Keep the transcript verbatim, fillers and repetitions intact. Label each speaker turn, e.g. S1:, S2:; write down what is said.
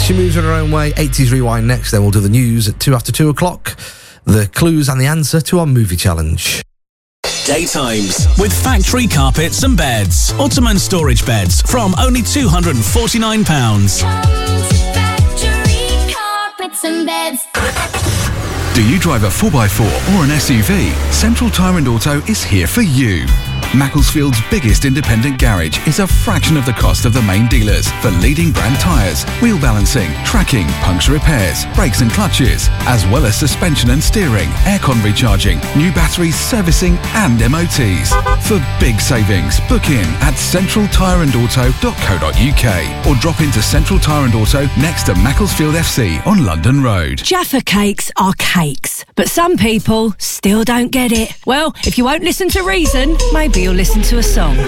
S1: She moves in her own way. eighties Rewind next, then we'll do the news at two after two o'clock. The clues and the answer to our movie challenge.
S2: Daytimes with Factory Carpets and Beds. Ottoman storage beds from only two hundred forty-nine pounds.
S3: Factory Carpets and Beds.
S4: Do you drive a four by four or an S U V? Central Tyre and Auto is here for you. Macclesfield's biggest independent garage is a fraction of the cost of the main dealers for leading brand tyres, wheel balancing, tracking, puncture repairs, brakes and clutches, as well as suspension and steering, aircon recharging, new batteries, servicing and M O Ts. For big savings, book in at central tyre and auto dot co dot uk or drop into Central Tyre and Auto next to Macclesfield F C on London Road.
S5: Jaffa cakes are cakes, but some people still don't get it. Well, if you won't listen to reason, maybe you'll listen to a song.